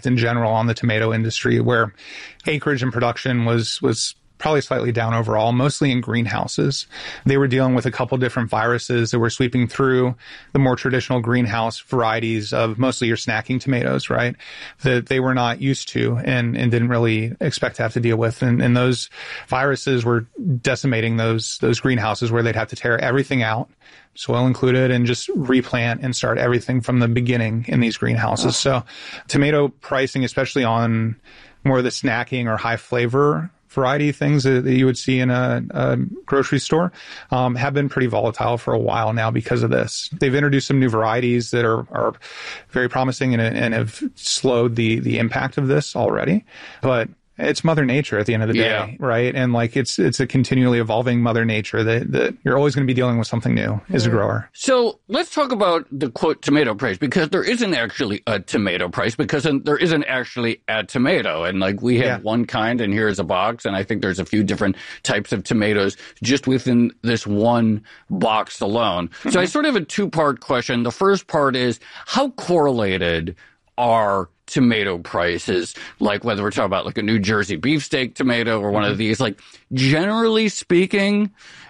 shift in general on the tomato industry, where acreage and production was probably slightly down overall, mostly in greenhouses. They were dealing with a couple different viruses that were sweeping through the more traditional greenhouse varieties of mostly your snacking tomatoes, right? That they were not used to and didn't really expect to have to deal with. And those viruses were decimating those greenhouses where they'd have to tear everything out, soil included, and just replant and start everything from the beginning in these greenhouses. So tomato pricing, especially on more of the snacking or high flavor variety things that you would see in a grocery store, have been pretty volatile for a while now because of this. They've introduced some new varieties that are very promising and have slowed the impact of this already. But it's Mother Nature at the end of the day, right? And like it's a continually evolving Mother Nature that you're always going to be dealing with something new as a grower. So let's talk about the quote tomato price, because there isn't actually a tomato price, because there isn't actually a tomato. And like we have one kind, and here's a box, and I think there's a few different types of tomatoes just within this one box alone. So I sort of have a two-part question. The first part is, how correlated are tomato prices, like whether we're talking about like a New Jersey beefsteak tomato or one of these, like generally speaking,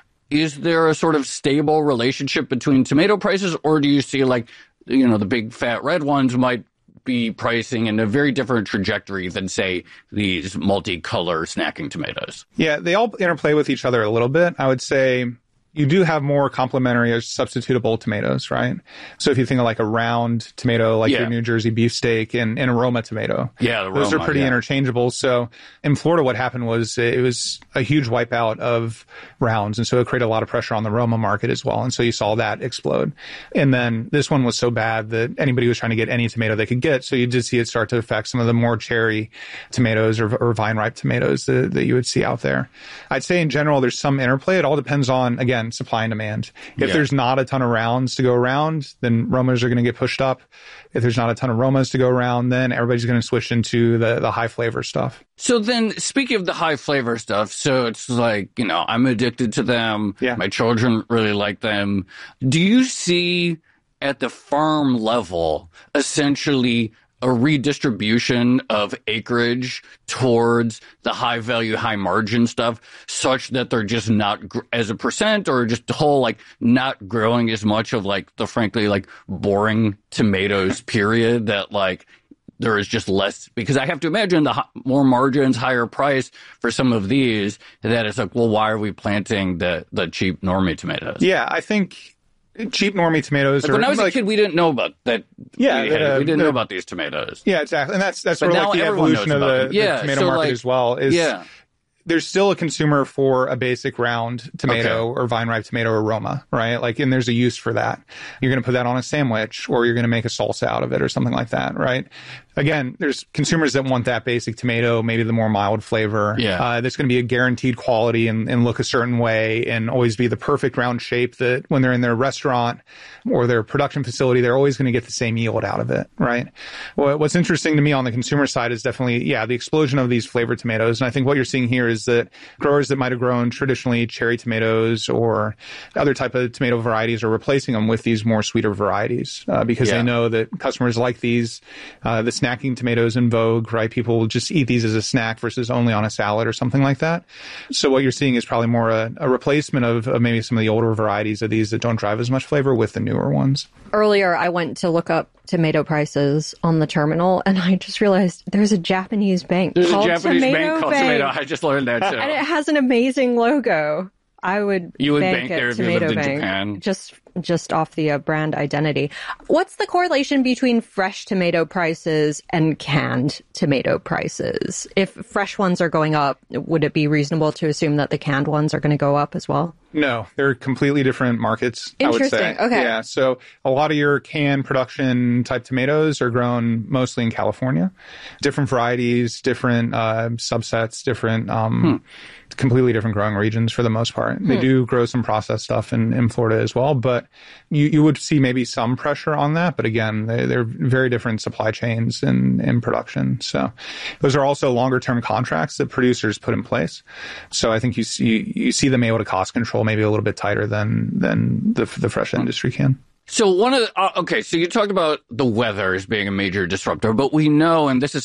is there a sort of stable relationship between tomato prices, or do you see like, you know, the big fat red ones might be pricing in a very different trajectory than, say, these multicolor snacking tomatoes? Yeah, they all interplay with each other a little bit. I would say you do have more complementary or substitutable tomatoes, right? So if you think of like a round tomato, like your New Jersey beefsteak and a Roma tomato, those are pretty interchangeable. So in Florida, what happened was it was a huge wipeout of rounds. And so it created a lot of pressure on the Roma market as well. And so you saw that explode. And then this one was so bad that anybody was trying to get any tomato they could get. So you did see it start to affect some of the more cherry tomatoes or vine ripe tomatoes that you would see out there. I'd say in general, there's some interplay. It all depends on, again, supply and demand. If there's not a ton of rounds to go around, then Romas are going to get pushed up. If there's not a ton of Romas to go around, then everybody's going to switch into the high flavor stuff. So then, speaking of the high flavor stuff, so it's like, you know, I'm addicted to them. My children really like them. Do you see at the farm level essentially a redistribution of acreage towards the high value, high margin stuff, such that they're just not as a percent, or just the whole, like, not growing as much of like the frankly like boring tomatoes period, that like there is just less? Because I have to imagine the more margins, higher price for some of these, that it's like, well, why are we planting the cheap normie tomatoes? Yeah, I think cheap normie tomatoes. Like when I was a kid, we didn't know about that. We didn't know about these tomatoes. Yeah, exactly. And that's sort of like the evolution of the tomato market as well. There's still a consumer for a basic round tomato or vine ripe tomato or Roma, right? Like, and there's a use for that. You're going to put that on a sandwich, or you're going to make a salsa out of it or something like that, right? Again, there's consumers that want that basic tomato, maybe the more mild flavor. That's going to be a guaranteed quality and look a certain way and always be the perfect round shape that when they're in their restaurant or their production facility, they're always going to get the same yield out of it, right? What's interesting to me on the consumer side is definitely, the explosion of these flavored tomatoes. And I think what you're seeing here is that growers that might have grown traditionally cherry tomatoes or other type of tomato varieties are replacing them with these more sweeter varieties because they know that customers like these. The snacking tomatoes in vogue, right? People will just eat these as a snack versus only on a salad or something like that. So what you're seeing is probably more a replacement of maybe some of the older varieties of these that don't drive as much flavor with the newer ones. Earlier, I went to look up tomato prices on the terminal, and I just realized there's a Japanese bank called Tomato. I just learned that too. And it has an amazing logo. You would bank there if you lived in Japan. Just off the brand identity. What's the correlation between fresh tomato prices and canned tomato prices? If fresh ones are going up, would it be reasonable to assume that the canned ones are going to go up as well? No, they're completely different markets, I would say. Interesting. Okay. Yeah, so a lot of your canned production type tomatoes are grown mostly in California. Different varieties, different subsets, different completely different growing regions for the most part. They do grow some processed stuff in Florida as well, but you would see maybe some pressure on that. But again, they're very different supply chains in production. So those are also longer term contracts that producers put in place. So I think you see them able to cost control maybe a little bit tighter than the fresh industry can. So so you talked about the weather as being a major disruptor, but we know, and this is